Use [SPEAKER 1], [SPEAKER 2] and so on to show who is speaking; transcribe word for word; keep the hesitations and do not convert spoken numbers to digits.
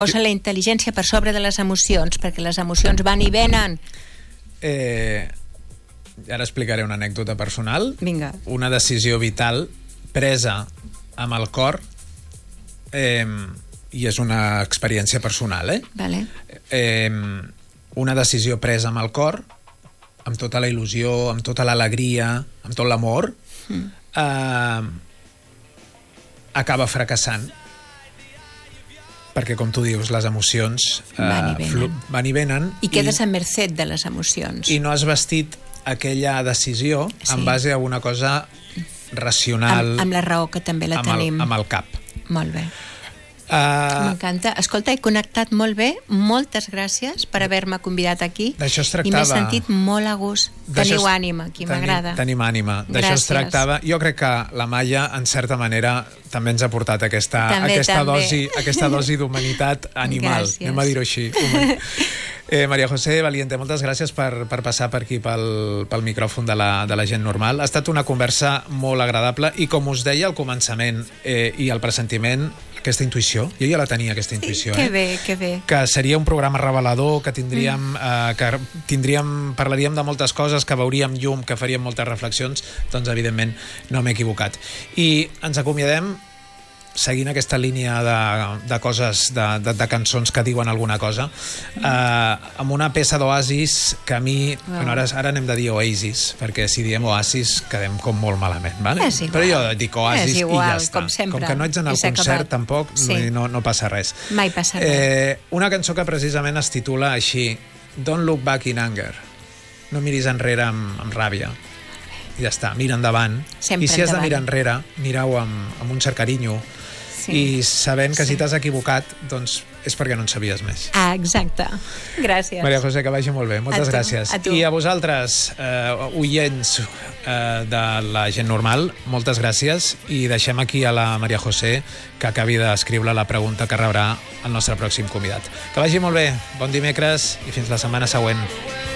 [SPEAKER 1] Posa la intel·ligència per sobre de les emocions, perquè les emocions van i venen.
[SPEAKER 2] Eh, ara explicaré una anècdota personal.
[SPEAKER 1] Vinga.
[SPEAKER 2] Una decisió vital presa amb el cor, eh, i és una experiència personal, eh?
[SPEAKER 1] Vale.
[SPEAKER 2] Eh, una decisió presa amb el cor, amb tota la il·lusió, amb tota l'alegria, amb tot l'amor, mm. eh, acaba fracassant. Perquè, com tu dius, les emocions eh,
[SPEAKER 1] van, i
[SPEAKER 2] flu- van i venen.
[SPEAKER 1] I quedes a merced de les emocions.
[SPEAKER 2] I no has vestit aquella decisió sí. en base a una cosa racional.
[SPEAKER 1] Amb, amb la raó, que també la
[SPEAKER 2] amb
[SPEAKER 1] tenim.
[SPEAKER 2] El, amb el cap.
[SPEAKER 1] Molt bé.
[SPEAKER 2] Uh,
[SPEAKER 1] M'encanta. Escolta, he connectat molt bé. Moltes gràcies per haver-me convidat aquí.
[SPEAKER 2] D'això es tractava.
[SPEAKER 1] I m'he sentit molt a gust. Teniu ànima, aquí m'agrada.
[SPEAKER 2] Tenim ànima. D'això es tractava. Jo crec que la Maia, en certa manera, també ens ha portat aquesta, també, aquesta, també. Dosi, aquesta dosi d'humanitat animal. Gràcies. Anem a dir-ho així. Eh, María José Valiente, moltes gràcies per, per passar per aquí pel, pel micròfon de la, de la gent normal. Ha estat una conversa molt agradable i, com us deia al començament eh, i al pressentiment, aquesta intuïció, jo ja la tenia, aquesta intuïció.
[SPEAKER 1] Sí, que
[SPEAKER 2] eh?
[SPEAKER 1] bé, que bé.
[SPEAKER 2] Que seria un programa revelador, que tindríem, mm. eh, que tindríem, parlaríem de moltes coses, que veuríem llum, que faríem moltes reflexions, doncs evidentment no m'he equivocat. I ens acomiadem seguint aquesta línia de, de coses, de, de, de cançons que diuen alguna cosa, eh, amb una peça d'Oasis que a mi, wow. bueno, ara, ara anem de dir Oasis, perquè si diem Oasis quedem com molt malament, vale? Però jo dic Oasis igual, i ja està.
[SPEAKER 1] Com, sempre.
[SPEAKER 2] Com que no ets en el concert acabat. Tampoc, sí. no, no passa res.
[SPEAKER 1] Mai passa res.
[SPEAKER 2] Eh, una cançó que precisament es titula així, Don't Look Back in Anger. No miris enrere amb, amb ràbia. I ja està, mira endavant.
[SPEAKER 1] Sempre
[SPEAKER 2] I si has
[SPEAKER 1] endavant.
[SPEAKER 2] de mirar enrere, mirau amb, amb un cert carinyo. Sí. I sabent que sí. si t'has equivocat, doncs és perquè no en sabies més.
[SPEAKER 1] Ah, exacte. Gràcies.
[SPEAKER 2] Maria José, que vagi molt bé. Moltes
[SPEAKER 1] a tu,
[SPEAKER 2] gràcies.
[SPEAKER 1] A tu.
[SPEAKER 2] I a vosaltres, eh, oients eh, de la gent normal, moltes gràcies. I deixem aquí a la Maria José que acabi d'escriure la pregunta que rebrà el nostre pròxim convidat. Que vagi molt bé. Bon dimecres i fins la setmana següent.